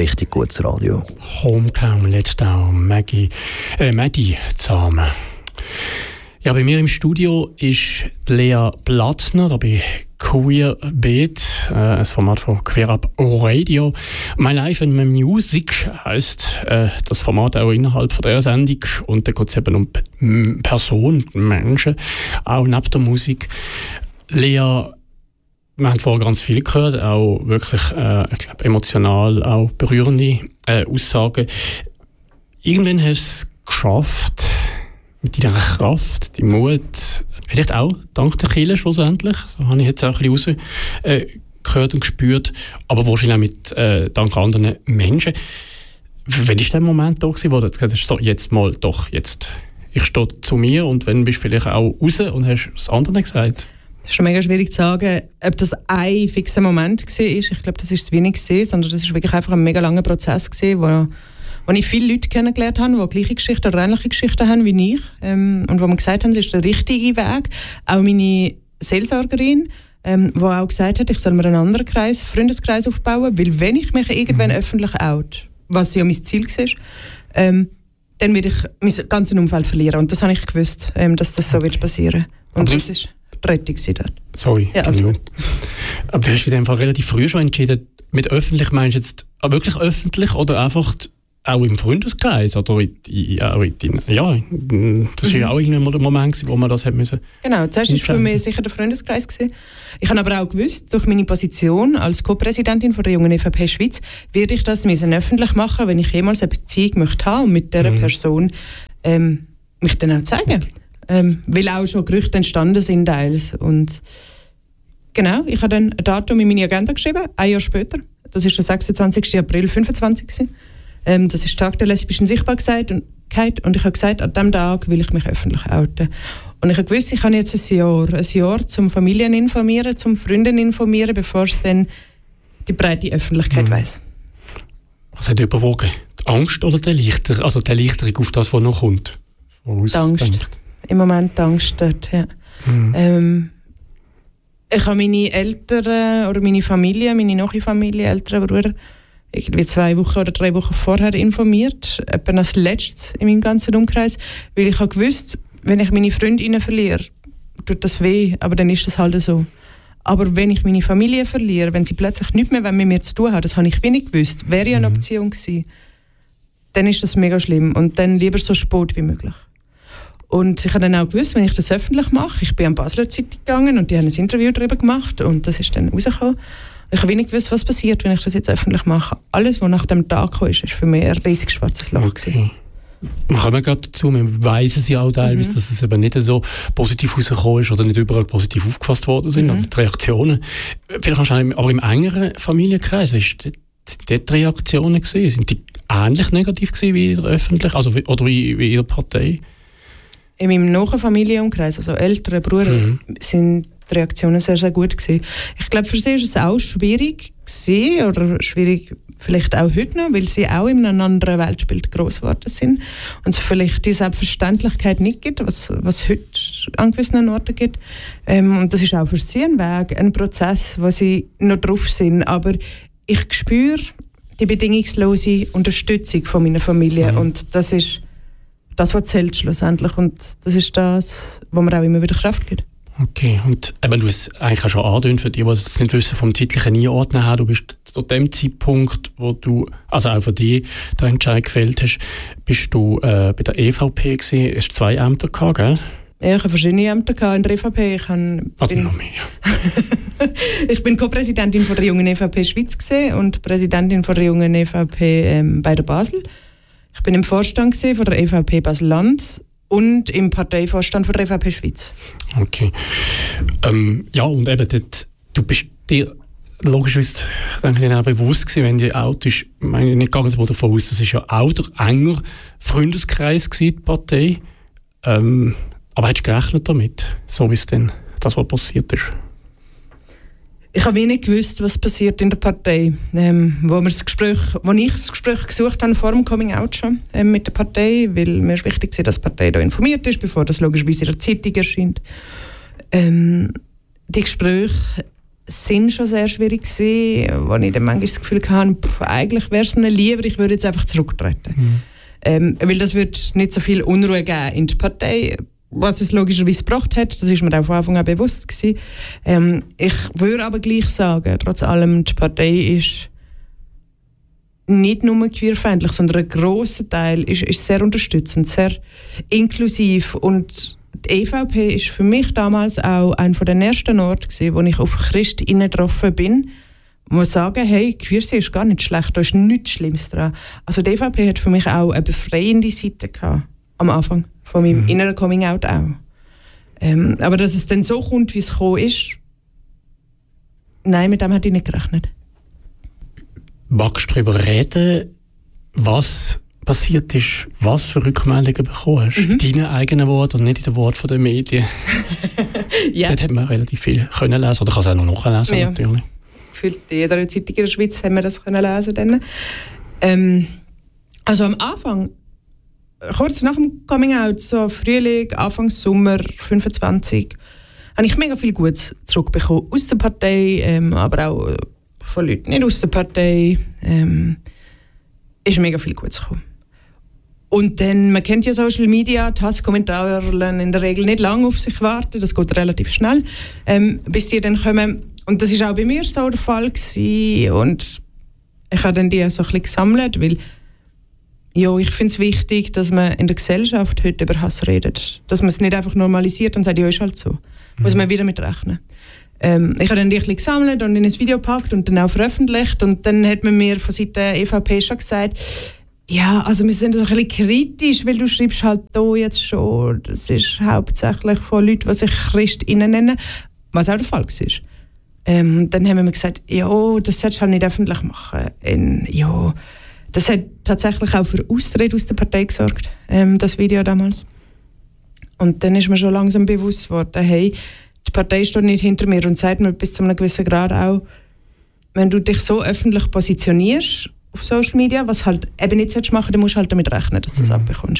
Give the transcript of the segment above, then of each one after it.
richtig gutes Radio. Hometown, letzt auch Maddie zusammen. Ja, bei mir im Studio ist Lea Plattner, da bei Queer Beat, ein Format von Queer Up Radio. My Life and My Music heisst das Format auch innerhalb von der Sendung. Und da geht es eben um Personen, Menschen, auch neben der Musik. Lea, wir haben vorher ganz viel gehört, auch wirklich ich glaube, emotional, auch berührende Aussagen. Irgendwann hast du es geschafft, mit deiner Kraft, deinem Mut, vielleicht auch dank der Kirche schlussendlich, so habe ich jetzt auch ein bisschen rausgehört und gespürt, aber wahrscheinlich auch mit dank anderen Menschen. Wann war der Moment da gewesen, wo du gesagt hast, so, jetzt, ich stehe zu mir, und wenn bist du vielleicht auch raus und hast das andere gesagt? Das ist schon mega schwierig zu sagen, ob das ein fixer Moment war. Ich glaube, das war es wenig, sondern das war wirklich einfach ein mega langer Prozess, wo ich viele Leute kennengelernt habe, die gleiche Geschichten oder ähnliche Geschichten haben wie ich. Und wo mir gesagt haben, es ist der richtige Weg. Auch meine Seelsorgerin, die auch gesagt hat, ich soll mir einen anderen Freundeskreis aufbauen, weil wenn ich mich irgendwann öffentlich out, was ja mein Ziel war, dann werde ich mein ganzes Umfeld verlieren. Und das habe ich gewusst, dass das so wird passieren. Und das ist die Rettung dort. Sorry, ja, Entschuldigung. Aber du hast in dem Fall relativ früh schon entschieden, mit öffentlich meinst du jetzt wirklich öffentlich oder einfach auch im Freundeskreis? Oder das war ja auch irgendwann der Moment, wo man das hat müssen. Genau, zuerst war für mich sicher der Freundeskreis gewesen. Ich habe aber auch gewusst, durch meine Position als Co-Präsidentin von der Jungen EVP Schweiz, werde ich das öffentlich machen, wenn ich jemals eine Beziehung möchte haben und mit dieser Person mich dann auch zeigen. Okay. Weil auch schon Gerüchte entstanden sind teils. Und genau, ich habe dann ein Datum in meine Agenda geschrieben, ein Jahr später. Das war der 26. April 2025. Das ist der Tag der lesbischen Sichtbarkeit, und ich habe gesagt, an diesem Tag will ich mich öffentlich outen. Und ich habe gewusst, ich habe jetzt ein Jahr zum Familien informieren, zum Freunden informieren, bevor es dann die breite Öffentlichkeit weiss. Was hat überwogen? Die Angst oder die Erleichterung auf das, was noch kommt? Die Angst. Im Moment die Angst dort, ja. Ich habe meine Eltern oder meine Familie, meine nahe Familie, Eltern, Brüder, irgendwie 2 Wochen oder 3 Wochen vorher informiert, etwa als letztes in meinem ganzen Umkreis, weil ich habe gewusst, wenn ich meine Freundinnen verliere, tut das weh, aber dann ist das halt so. Aber wenn ich meine Familie verliere, wenn sie plötzlich nichts mehr mit mir zu tun haben, das habe ich wenig gewusst, wäre ja eine Option gewesen, dann ist das mega schlimm und dann lieber so spät wie möglich. Und ich habe dann auch gewusst, wenn ich das öffentlich mache, ich bin an die Basler Zeitung gegangen und die haben ein Interview darüber gemacht und das ist dann rausgekommen. Ich habe wenig gewusst, was passiert, wenn ich das jetzt öffentlich mache. Alles, was nach dem Tag kam, ist für mich ein riesiges schwarzes Loch. Okay. Man kommt gerade dazu, man weiss es ja auch teilweise, dass es eben nicht so positiv rausgekommen ist oder nicht überall positiv aufgefasst worden sind, also die Reaktionen. Vielleicht wahrscheinlich, aber im engeren Familienkreis, was waren dort die Reaktionen gewesen? Sind die ähnlich negativ gewesen wie in der Öffentlichen, also oder wie in der Partei? In meinem nahen Familienumkreis, also Eltern, Brüder, sind die Reaktionen sehr, sehr gut gewesen. Ich glaube, für sie ist es auch schwierig gewesen, oder schwierig vielleicht auch heute noch, weil sie auch in einem anderen Weltbild gross geworden sind und es vielleicht die Selbstverständlichkeit nicht gibt, was heute an gewissen Orten gibt. Und das ist auch für sie ein Weg, ein Prozess, wo sie noch drauf sind. Aber ich spüre die bedingungslose Unterstützung von meiner Familie und das ist das, was zählt schlussendlich. Und das ist das, was mir auch immer wieder Kraft gibt. Okay, und eben, du hast eigentlich auch schon angedeutet, für die, die es nicht wissen, vom zeitlichen Einordnen her, du bist zu dem Zeitpunkt, wo du, also auch für die, den Entscheid gefällt hast, bist du bei der EVP gewesen, hast 2 Ämter gehabt, gell? Ja, ich habe verschiedene Ämter gehabt in der EVP. Ich bin Co-Präsidentin von der Jungen EVP Schweiz gewesen und Präsidentin von der Jungen EVP bei der Basel. Ich bin im Vorstand von der EVP Basel-Land und im Parteivorstand von der EVP Schweiz. Okay. Ja, und eben dort, du bist dir logischerweise, denke ich, auch bewusst gewesen, wenn die Auto ist, ich meine, nicht ganz davon aus, das ist ja auch der enger Freundeskreis gewesen, die Partei. Aber hast du gerechnet damit, so wie es dann, das, was passiert ist? Ich habe wenig gewusst, was passiert in der Partei. Wo ich das Gespräch gesucht habe vor dem Coming-out schon mit der Partei, weil mir ist wichtig war, dass die Partei da informiert ist, bevor das logischerweise in der Zeitung erscheint. Die Gespräche sind schon sehr schwierig gewesen, wo ich dann manchmal das Gefühl hatte, eigentlich wäre es ihnen lieber, ich würde jetzt einfach zurücktreten. Weil das würde nicht so viel Unruhe geben in der Partei, was es logischerweise gebracht hat. Das ist mir auch von Anfang an bewusst gewesen. Ich würde aber gleich sagen, trotz allem, die Partei ist nicht nur queerfeindlich, sondern ein grosser Teil ist sehr unterstützend, sehr inklusiv. Und die EVP ist für mich damals auch einer der ersten Orte gewesen, wo ich auf Christinnen getroffen bin, wo man sagen, hey, queer sein ist gar nicht schlecht, da ist nichts Schlimmes dran. Also die EVP hat für mich auch eine befreiende Seite gehabt, am Anfang von meinem inneren Coming-out auch. Aber dass es dann so kommt, wie es gekommen ist, nein, mit dem hätte ich nicht gerechnet. Magst du darüber reden, was passiert ist, was für Rückmeldungen bekommen hast? In deinen eigenen Worten und nicht in den Worten der Medien. Ja. Dort hat man relativ viel können lesen, oder kann es auch noch nachlesen, ja. natürlich. Gefühlt in jeder Zeitung in der Schweiz haben wir das können lesen dann. Also am Anfang, kurz nach dem Coming-out, so Frühling, Anfang Sommer 25, habe ich mega viel Gutes zurückbekommen. Aus der Partei, aber auch von Leuten nicht aus der Partei. Ist mega viel Gutes gekommen. Und dann, man kennt ja Social Media, die Hasskommentare lassen in der Regel nicht lange auf sich warten, das geht relativ schnell, bis die dann kommen. Und das war auch bei mir so der Fall gewesen. Und ich habe dann die so ein bisschen gesammelt, weil ja, ich finde es wichtig, dass man in der Gesellschaft heute über Hass redet. Dass man es nicht einfach normalisiert und sagt, ja, ist halt so. Muss man wieder mit rechnen. Ich habe dann die ein bisschen gesammelt und in ein Video gepackt und dann auch veröffentlicht. Und dann hat man mir von Seiten der EVP schon gesagt, ja, also wir sind so ein bisschen kritisch, weil du schreibst halt hier jetzt schon, das ist hauptsächlich von Leuten, die sich Christinnen nennen, was auch der Fall war. Dann haben wir mir gesagt, ja, das solltest du halt nicht öffentlich machen. Ja, das hat tatsächlich auch für Austritt aus der Partei gesorgt, das Video damals. Und dann ist mir schon langsam bewusst geworden, hey, die Partei steht nicht hinter mir und sagt mir bis zu einem gewissen Grad auch, wenn du dich so öffentlich positionierst auf Social Media, was halt eben nicht machen sollst, dann musst du halt damit rechnen, dass du das abbekommst.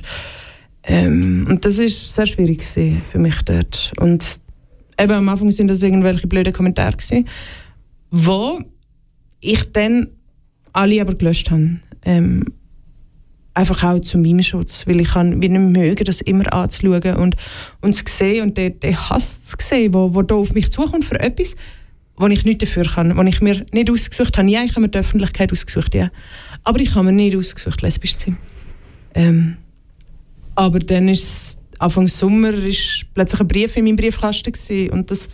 Und das war sehr schwierig für mich dort. Und eben am Anfang sind das irgendwelche blöde Kommentare gewesen, wo ich dann alle aber gelöscht habe. Einfach auch zu meinem Schutz, weil ich kann nicht mögen, das immer anzuschauen und zu sehen und den Hass zu sehen, wo da auf mich zukommt für etwas, wo ich nichts dafür kann, wo ich mir nicht ausgesucht habe. Ja, ich habe mir die Öffentlichkeit ausgesucht, ja. Aber ich habe mir nicht ausgesucht, lesbisch zu sein. Aber dann ist Anfang Sommer ist plötzlich ein Brief in meinem Briefkasten gewesen, und das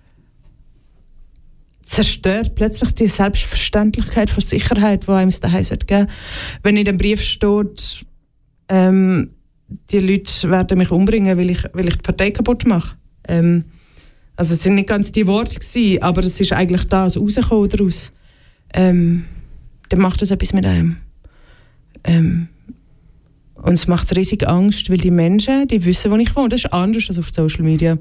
zerstört plötzlich die Selbstverständlichkeit von Sicherheit, die einem es daheim geben sollte. Wenn in dem Brief steht, die Leute werden mich umbringen, weil ich die Partei kaputt mache. Also es sind nicht ganz die Worte gewesen, aber es ist eigentlich das rausgekommen daraus. Dann macht das etwas mit einem. Und es macht riesig Angst, weil die Menschen, die wissen, wo ich wohne. Das ist anders als auf Social Media.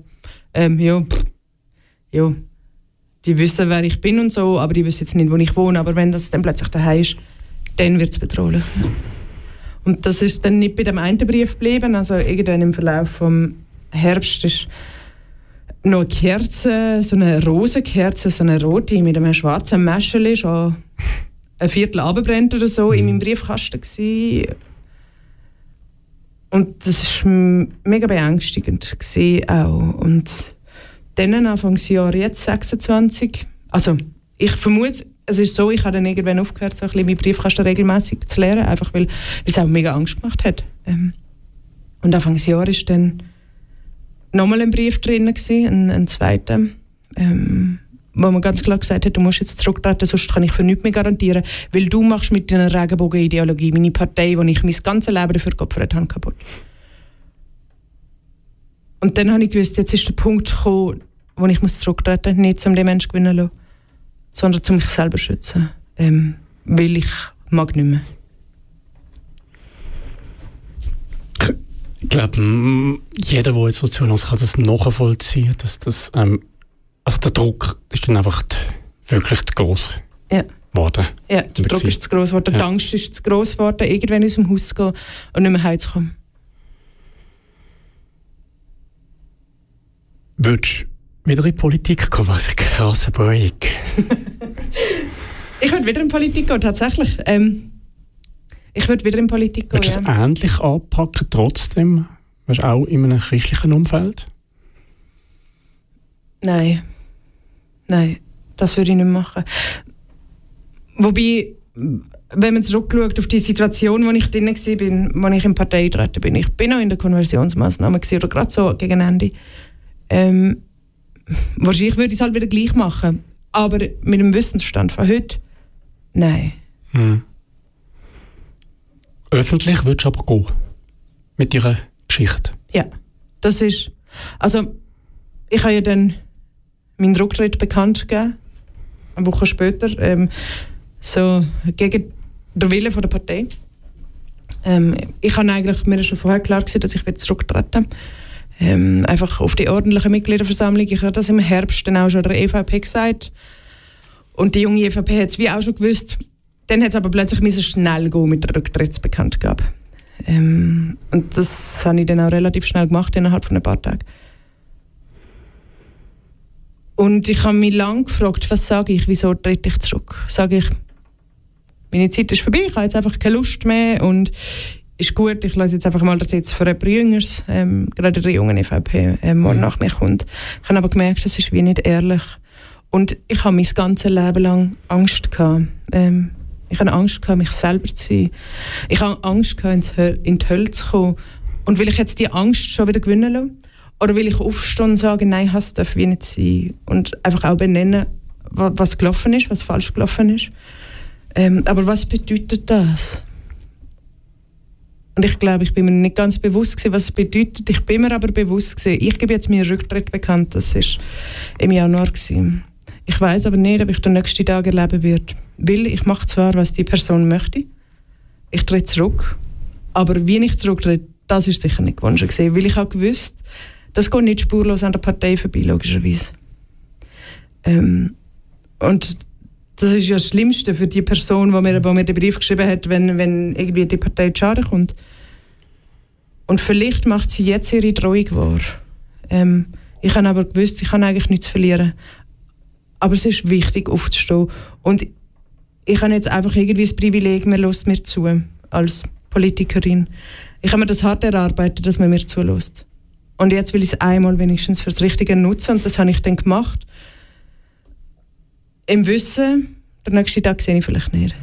Die wissen, wer ich bin und so, aber die wissen jetzt nicht, wo ich wohne. Aber wenn das dann plötzlich daheim ist, dann wird es bedrohlich. Und das ist dann nicht bei dem einen Brief geblieben. Also irgendwann im Verlauf vom Herbst ist noch eine Kerze, so eine Rosenkerze, so eine rote mit einem schwarzen Mäscheli, schon ein Viertel runterbrennt oder so, in meinem Briefkasten gewesen. Und das war mega beängstigend auch. Und dann Anfangsjahr, jetzt 26, also ich vermute, es ist so, ich habe dann irgendwann aufgehört, so ein bisschen meinen Briefkasten regelmäßig zu leeren, einfach weil es auch mega Angst gemacht hat. Und Anfangsjahr war dann nochmal ein Brief drin, ein zweiter, wo man ganz klar gesagt hat, du musst jetzt zurücktreten, sonst kann ich für nichts mehr garantieren, weil du machst mit deiner Regenbogenideologie meine Partei, die ich mein ganzes Leben dafür geopfert habe, kaputt. Und dann habe ich gewusst, jetzt ist der Punkt gekommen, wo ich zurücktreten muss, nicht um den Menschen gewinnen lassen, sondern um mich selber zu schützen, weil ich mag nicht mehr. Ich glaube, jeder, der jetzt so zuhört, kann das nachvollziehen, dass das, also der Druck ist dann einfach wirklich zu gross geworden. Ja, der Druck ist zu gross geworden, die Angst ist zu gross geworden, irgendwann aus dem Haus zu gehen und nicht mehr heimzukommen. Würdest wieder in die Politik kommen, also krasser Break. Ich würde wieder in die Politik gehen, tatsächlich. Ich würde wieder in die Politik gehen, Würdest du es ähnlich anpacken, trotzdem? Weißt du, auch in einem christlichen Umfeld? Nein, das würde ich nicht machen. Wobei, wenn man zurückschaut auf die Situation, wo ich drin war, als ich in die Partei eingetreten bin, ich bin noch in der Konversionsmaßnahme oder gerade so gegen Ende. Wahrscheinlich würde ich es halt wieder gleich machen. Aber mit dem Wissensstand von heute, nein. Öffentlich würdest du aber gehen? Mit ihrer Geschichte? Ja, das ist... Also, ich habe ja dann meinen Rücktritt bekannt gegeben, eine Woche später, so gegen den Willen der Partei. Ich habe eigentlich, mir ist schon vorher klar gewesen, dass ich zurücktreten will. Einfach auf die ordentliche Mitgliederversammlung. Ich habe das im Herbst dann auch schon der EVP gesagt. Und die junge EVP hat es wie auch schon gewusst. Dann hat es aber plötzlich schnell gehen mit der Rücktrittsbekanntgabe. Und das habe ich dann auch relativ schnell gemacht, innerhalb von ein paar Tagen. Und ich habe mich lange gefragt, was sage ich, wieso trete ich zurück? Sage ich, meine Zeit ist vorbei, ich habe jetzt einfach keine Lust mehr und ist gut, ich lasse jetzt einfach mal den Sitz für jemand Jüngeres, gerade der jungen EVP, der nach mir kommt. Ich habe aber gemerkt, das ist wie nicht ehrlich. Und ich habe mein ganzes Leben lang Angst gehabt. Ich habe Angst gehabt, mich selber zu sein. Ich habe Angst gehabt, in die Hölle zu kommen. Und will ich jetzt die Angst schon wieder gewinnen lassen? Oder will ich aufstehen und sagen, nein, das darf wie nicht sein? Und einfach auch benennen, was gelaufen ist, was falsch gelaufen ist. Aber was bedeutet das? Und ich glaube, ich bin mir nicht ganz bewusst gewesen, was es bedeutet. Ich bin mir aber bewusst gewesen, ich gebe jetzt meinen Rücktritt bekannt, das war im Januar gewesen. Ich weiss aber nicht, ob ich den nächsten Tag erleben werde. Weil ich mache zwar, was die Person möchte, ich trete zurück, aber wie ich zurücktrete, das ist sicher nicht gewünscht gewesen, weil ich auch gewusst, das geht nicht spurlos an der Partei vorbei, logischerweise. Und das ist ja das Schlimmste für die Person, die mir den Brief geschrieben hat, wenn irgendwie die Partei zu Schaden kommt. Und vielleicht macht sie jetzt ihre Trauung wahr. Ich habe aber gewusst, ich habe eigentlich nichts zu verlieren. Aber es ist wichtig, aufzustehen. Und ich habe jetzt einfach irgendwie das Privileg, man lässt mir zu, als Politikerin. Ich habe mir das hart erarbeitet, dass man mir zulässt. Und jetzt will ich es einmal wenigstens fürs Richtige nutzen. Und das habe ich dann gemacht. Im Wissen, den nächsten Tag sehe ich vielleicht nicht.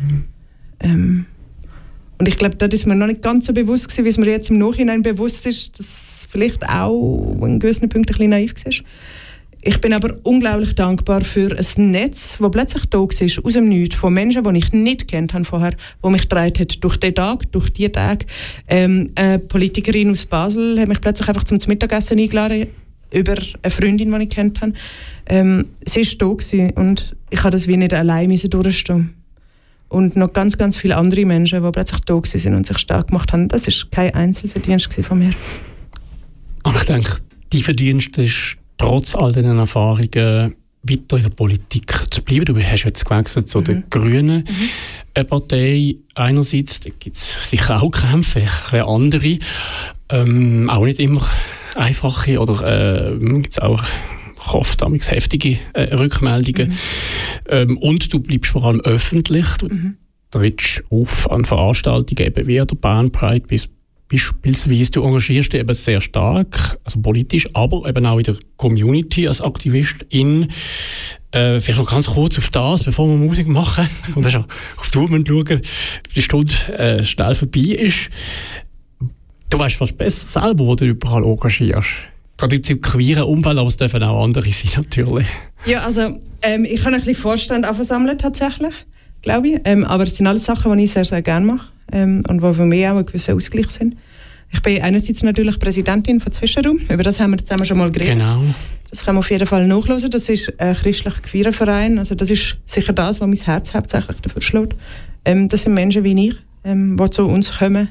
Und ich glaube, das ist mir noch nicht ganz so bewusst gewesen, wie es mir jetzt im Nachhinein bewusst ist, dass es vielleicht auch in gewissen Punkten ein bisschen naiv war. Ich bin aber unglaublich dankbar für ein Netz, das plötzlich da war, aus dem Nichts, von Menschen, die ich nicht kennt habe vorher, die mich getragen hat durch den Tag, durch die Tage. Eine Politikerin aus Basel hat mich plötzlich einfach zum Mittagessen eingeladen, über eine Freundin, die ich kennt habe. Sie war da gewesen und ich musste das wie nicht allein durchstehen. Und noch ganz, ganz viele andere Menschen, die plötzlich da waren und sich stark gemacht haben. Das war kein Einzelverdienst von mir. Aber ich denke, dein Verdienst ist trotz all diesen Erfahrungen weiter in der Politik zu bleiben. Du hast jetzt gewechselt zu den Grünen. Eine Partei, einerseits gibt es sicher auch Kämpfe, ein bisschen andere, auch nicht immer einfache oder gibt es auch oft heftige Rückmeldungen. Und du bleibst vor allem öffentlich. Du trittst auf an Veranstaltungen, eben wie der Bandbreite beispielsweise. Du engagierst dich eben sehr stark, also politisch, aber eben auch in der Community als Aktivistin. Vielleicht noch ganz kurz auf das, bevor wir Musik machen und dann auf die Uhr schauen, die Stunde schnell vorbei ist. Du weißt fast besser selber, wo du überall engagierst. Gerade im queeren Umfeld, aber es dürfen auch andere sein, natürlich. Ja, also ich kann ein bisschen Vorstand versammeln, tatsächlich, glaube ich. Aber es sind alles Sachen, die ich sehr, sehr gerne mache und die für mich auch ein gewisser Ausgleich sind. Ich bin einerseits natürlich Präsidentin von Zwischenraum. Über das haben wir zusammen schon mal geredet. Genau. Das kann man auf jeden Fall nachhören. Das ist ein christlich-queerer Verein. Also das ist sicher das, was mein Herz hauptsächlich dafür schlägt. Das sind Menschen wie ich, die zu uns kommen.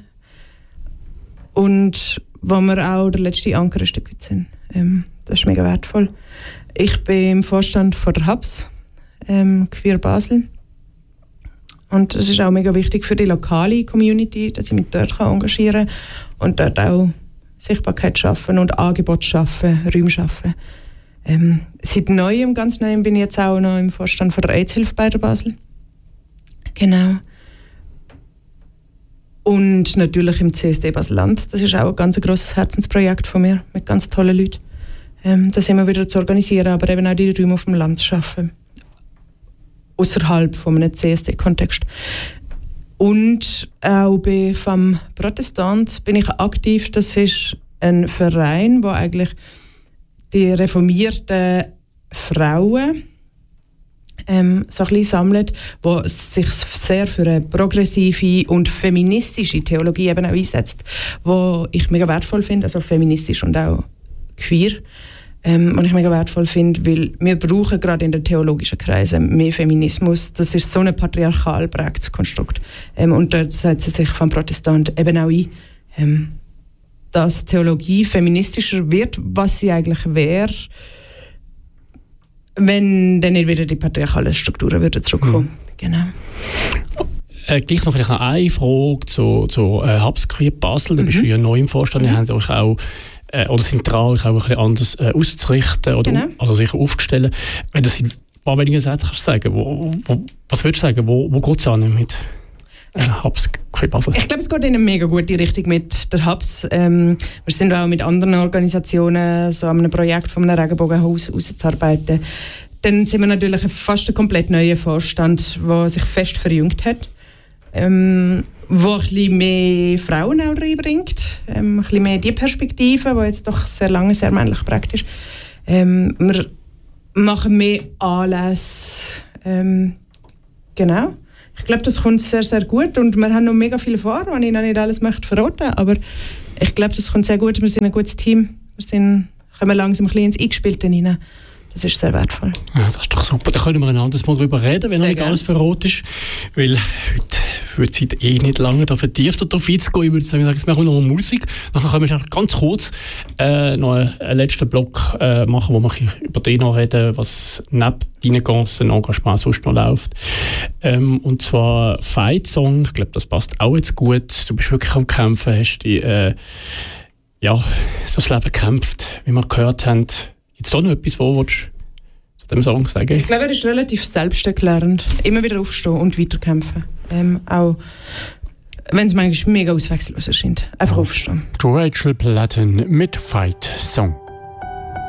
Und wo wir auch der letzte Anker ein Stück weit sind. Das ist mega wertvoll. Ich bin im Vorstand von der HABS, Queer Basel. Und das ist auch mega wichtig für die lokale Community, dass ich mich dort engagieren kann und dort auch Sichtbarkeit schaffen und Angebote schaffen, Räume schaffen. Seit Neuem, ganz Neuem, bin ich jetzt auch noch im Vorstand von der AIDS-Hilfe bei der Basel. Genau. Und natürlich im CSD Basel-Land. Das ist auch ein ganz grosses Herzensprojekt von mir, mit ganz tollen Leuten. Das immer wieder zu organisieren, aber eben auch die Räume auf dem Land zu schaffen. Außerhalb von einem CSD-Kontext. Und auch vom Protestant bin ich aktiv. Das ist ein Verein, der eigentlich die reformierten Frauen so ein bisschen sammelt, die sich sehr für eine progressive und feministische Theologie eben auch einsetzt, die ich mega wertvoll finde, also feministisch und auch queer, was ich mega wertvoll finde, weil wir brauchen gerade in den theologischen Kreisen mehr Feminismus. Das ist so ein patriarchal prägtes Konstrukt. Und dort setzt sich vom Protestant eben auch ein, dass Theologie feministischer wird, was sie eigentlich wäre, wenn dann nicht wieder die patriarchalen Strukturen würden zurückkommen. Genau. Gleich noch vielleicht noch eine Frage zu Hubs Queer Basel. Da bist du ja neu im Vorstand. Ihr habt euch auch oder sind dran, euch auch ein bisschen anders auszurichten oder genau. Also sicher aufzustellen. Wenn das in ein paar wenigen Sätzen kannst du sagen, was würdest du sagen, wo geht es an mit Hubs Queer Basel? Ich glaube, es geht in eine mega gute Richtung mit der Hubs. Wir sind auch mit anderen Organisationen so an einem Projekt von einem Regenbogenhaus auszuarbeiten. Dann sind wir natürlich fast ein komplett neuer Vorstand, der sich fest verjüngt hat. Wo ein bisschen mehr Frauen auch reinbringt. Ein bisschen mehr die Perspektive, die jetzt doch sehr lange sehr männlich geprägt ist. Wir machen mehr Anlässe. Genau. Ich glaube, das kommt sehr, sehr gut. Und wir haben noch mega viel vor, was ich noch nicht alles möchte verraten. Aber ich glaube, das kommt sehr gut. Wir sind ein gutes Team. Wir kommen langsam ein bisschen ins Eingespielte hinein. Das ist sehr wertvoll. Ja, das ist doch super. Da können wir ein anderes Mal drüber reden, wenn noch nicht alles verraten ist. Weil heute wird die Zeit nicht lange da vertieft darauf einzugehen. Ich würde sagen, wir machen noch mal Musik. Dann können wir ganz kurz noch einen letzten Block machen, wo wir über den noch reden, was neben deinen ganzen Engagement sonst noch läuft. Und zwar Fight Song. Ich glaube, das passt auch jetzt gut. Du bist wirklich am Kämpfen, hast dich das Leben gekämpft, wie wir gehört haben. Gibt es da noch etwas, was du zu diesem Song sagen? Ich glaube, er ist relativ selbsterklärend. Immer wieder aufstehen und weiterkämpfen. Auch wenn es manchmal mega auswechsellos erscheint. Einfach aufstehen. Rachel Platten mit Fight Song.